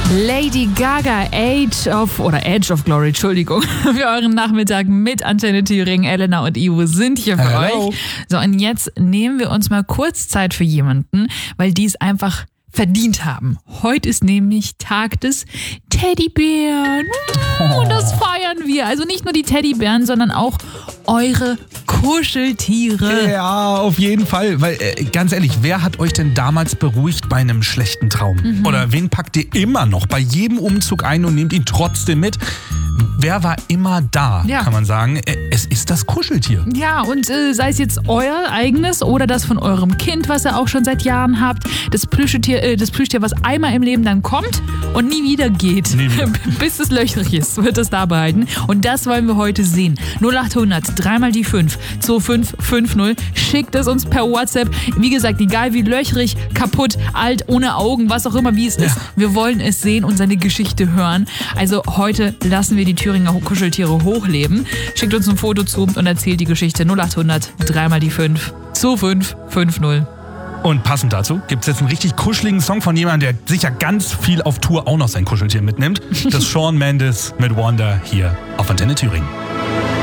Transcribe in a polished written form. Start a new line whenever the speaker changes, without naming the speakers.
Lady Gaga, Edge of Glory, Entschuldigung, für euren Nachmittag mit Antenne Thüringen. Elena und Ivo sind hier für euch. So, und jetzt nehmen wir uns mal kurz Zeit für jemanden, weil die es einfach verdient haben. Heute ist nämlich Tag des Teddybären. Und das feiern wir. Also nicht nur die Teddybären, sondern auch eure Kuscheltiere.
Ja, auf jeden Fall. Weil, ganz ehrlich, wer hat euch denn damals beruhigt bei einem schlechten Traum? Oder wen packt ihr immer noch bei jedem Umzug ein und nehmt ihn trotzdem mit? Wer war immer da, kann man sagen? Es ist das Kuscheltier.
Ja, und sei es jetzt euer eigenes oder das von eurem Kind, was ihr auch schon seit Jahren habt. Das Plüschtier, was einmal im Leben dann kommt und nie wieder geht.
Nie wieder.
Bis es löchrig ist, wird es da behalten. Und das wollen wir heute sehen. 0800 3 mal die 5 2550. Schickt es uns per WhatsApp. Wie gesagt, egal wie löchrig, kaputt, alt, ohne Augen, was auch immer wie es ist. Wir wollen es sehen und seine Geschichte hören. Also heute lassen wir die Thüringer Kuscheltiere hochleben. Schickt uns ein Foto zu und erzählt die Geschichte. 0800 3 mal die 5 2550.
Und passend dazu gibt es jetzt einen richtig kuscheligen Song von jemandem, der sicher ganz viel auf Tour auch noch sein Kuscheltier mitnimmt. Das Shawn Mendes mit Wonder hier auf Antenne Thüringen.